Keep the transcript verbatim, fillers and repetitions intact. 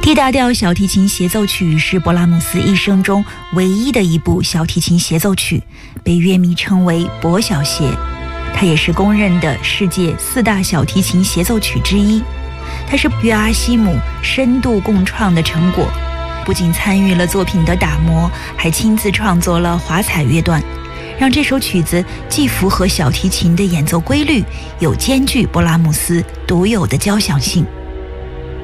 D 大调小提琴协奏曲是勃拉姆斯一生中唯一的一部小提琴协奏曲，被乐迷称为勃小协。它也是公认的世界四大小提琴协奏曲之一。它是与阿西姆深度共创的成果，不仅参与了作品的打磨，还亲自创作了华彩乐段，让这首曲子既符合小提琴的演奏规律，又兼具勃拉姆斯独有的交响性。